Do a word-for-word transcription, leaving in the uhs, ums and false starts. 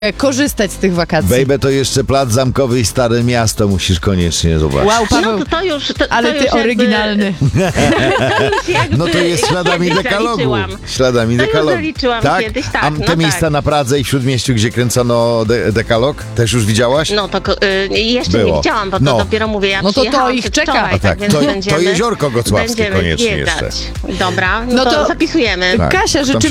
korzystać z tych wakacji. Bejbe, to jeszcze Plac Zamkowy i Stare Miasto musisz koniecznie zobaczyć. Wow, Paweł, No to, to już, to, ale to ty już oryginalny. Jakby, jakby No to jest śladami kiedyś dekalogu. zaliczyłam. Śladami To już dekalogu. zaliczyłam tak? kiedyś, tak, A no te miejsca tak. na Pradze i w Śródmieściu, gdzie kręcono de dekalog, też już widziałaś? No to y, jeszcze Było. nie widziałam, bo to No. dopiero mówię, ja No to to przyjechałam ich czeka. przedwczoraj, A tak, więc to- to będziemy, Jeziorko Gocławskie będziemy koniecznie zwiedzać. jeszcze. Dobra, no, No to, to- zapisujemy. Tak. Kasia, Tam życzymy